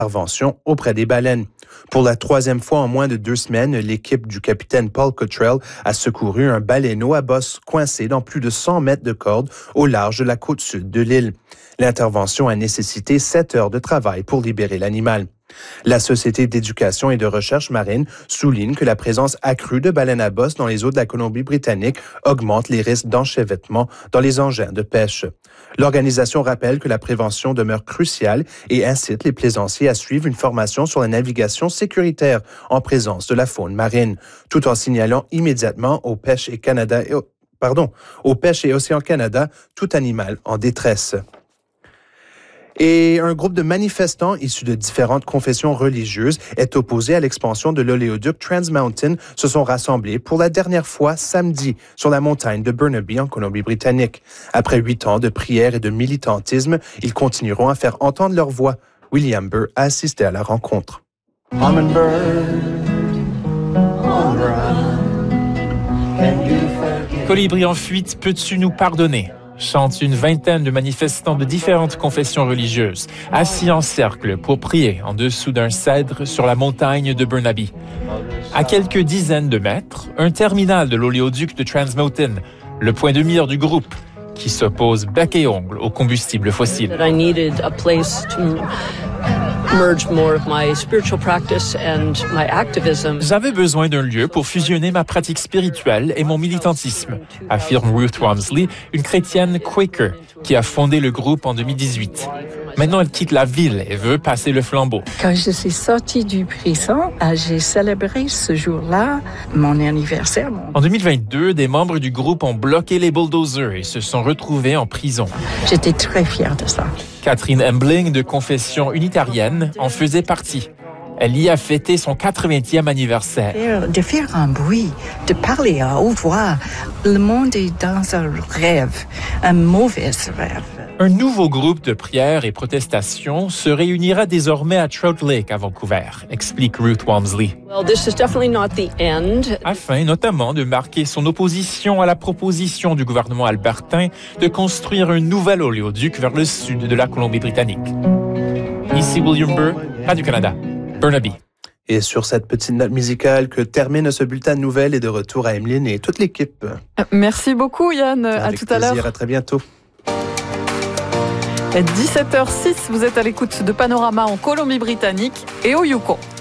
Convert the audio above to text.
intervention auprès des baleines. Pour la troisième fois en moins de 2 semaines, l'équipe du capitaine Paul Cottrell a secouru un baleineau à bosse coincé dans plus de 100 mètres de corde au large de la côte sud de l'île. L'intervention a nécessité 7 heures de travail pour libérer l'animal. La Société d'éducation et de recherche marine souligne que la présence accrue de baleines à bosse dans les eaux de la Colombie-Britannique augmente les risques d'enchevêtrement dans les engins de pêche. L'organisation rappelle que la prévention demeure cruciale et incite les plaisanciers à suivre une formation sur la navigation sécuritaire en présence de la faune marine, tout en signalant immédiatement aux Pêches et Océans Canada tout animal en détresse. Et un groupe de manifestants issus de différentes confessions religieuses est opposé à l'expansion de l'oléoduc Trans Mountain se sont rassemblés pour la dernière fois samedi sur la montagne de Burnaby en Colombie-Britannique. Après 8 ans de prières et de militantisme, ils continueront à faire entendre leur voix. William Burr a assisté à la rencontre. Colibri en fuite, peux-tu nous pardonner? Chante une vingtaine de manifestants de différentes confessions religieuses, assis en cercle pour prier en dessous d'un cèdre sur la montagne de Burnaby. À quelques dizaines de mètres, un terminal de l'oléoduc de Trans Mountain, le point de mire du groupe, qui s'oppose bec et ongle au combustible fossile. J'avais besoin d'un lieu pour fusionner ma pratique spirituelle et mon militantisme, affirme Ruth Walmsley, une chrétienne Quaker qui a fondé le groupe en 2018. Maintenant, elle quitte la ville et veut passer le flambeau. Quand je suis sortie du prison, j'ai célébré ce jour-là mon anniversaire. En 2022, des membres du groupe ont bloqué les bulldozers et se sont retrouvés en prison. J'étais très fière de ça. Catherine Embling, de confession unitarienne, en faisait partie. Elle y a fêté son 80e anniversaire. De faire un bruit, de parler à haute voix. Le monde est dans un rêve, un mauvais rêve. Un nouveau groupe de prières et protestations se réunira désormais à Trout Lake à Vancouver, explique Ruth Walmsley. Afin notamment de marquer son opposition à la proposition du gouvernement albertain de construire un nouvel oléoduc vers le sud de la Colombie-Britannique. Ici William Burr, Radio-Canada, Burnaby. Et sur cette petite note musicale que termine ce bulletin de nouvelles et de retour à Emeline et toute l'équipe. Merci beaucoup Yann, à tout à l'heure. À très bientôt. 17h06, vous êtes à l'écoute de Panorama en Colombie-Britannique et au Yukon.